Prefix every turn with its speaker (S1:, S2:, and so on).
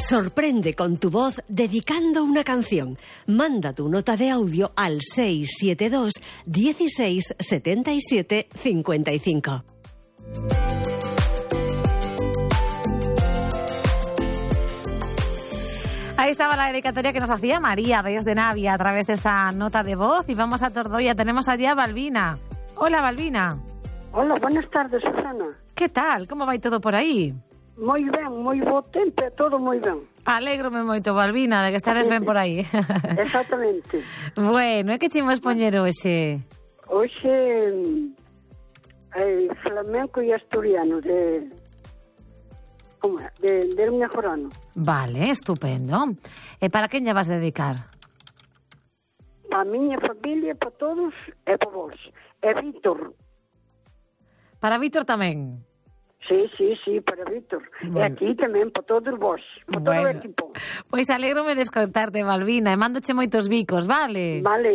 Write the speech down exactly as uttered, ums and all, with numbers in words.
S1: Sorprende con tu voz dedicando una canción. Manda tu nota de audio al seis siete dos, dieciséis, setenta y siete, cincuenta y cinco.
S2: Ahí estaba la dedicatoria que nos hacía María desde Navia a través de esta nota de voz. Y vamos a Tordoya, tenemos allá a Balbina. Hola, Balbina.
S3: Hola, buenas tardes, Susana.
S2: Que tal? Como vai todo por aí?
S3: Moi ben, moi bo tempo, todo moi ben.
S2: Alégrome moito, Balbina, de que estares ben por aí.
S3: Exactamente.
S2: Bueno, é que chimos poñer hoxe?
S3: Hoxe eh, flamenco e asturiano de como é? De, de Mejorano.
S2: Vale, estupendo. E para quen lle vas dedicar?
S3: Para a miña familia, para todos e para vos. E Víctor.
S2: Para Víctor tamén?
S3: Sí, sí, sí, para Víctor. Bueno. E aquí tamén, para todos vos, para bueno. todo o equipo.
S2: Pois alégrome de escoitarte, Balbina, e mándoche moitos bicos, vale?
S3: Vale.